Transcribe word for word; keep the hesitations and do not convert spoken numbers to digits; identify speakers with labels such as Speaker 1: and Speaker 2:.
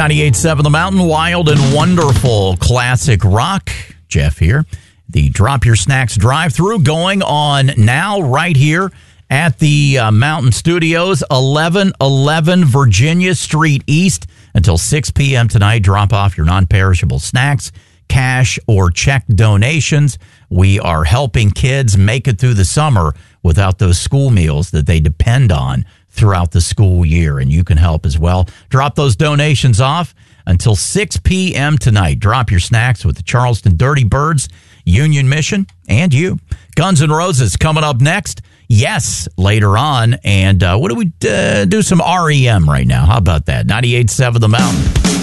Speaker 1: ninety-eight point seven The Mountain, wild and wonderful classic rock. Jeff here. The Drop Your Snacks drive-thru going on now right here at the uh, Mountain Studios, eleven eleven Virginia Street East until six p.m. tonight. Drop off your non-perishable snacks, cash or check donations. We are helping kids make it through the summer without those school meals that they depend on throughout the school year, and you can help as well. Drop those donations off until six p.m. tonight. Drop your snacks with the Charleston Dirty Birds, Union Mission, and you. Guns N' Roses coming up next. Yes, later on. And uh, what do we uh, do? Some R E M right now. How about that? ninety-eight point seven The Mountain.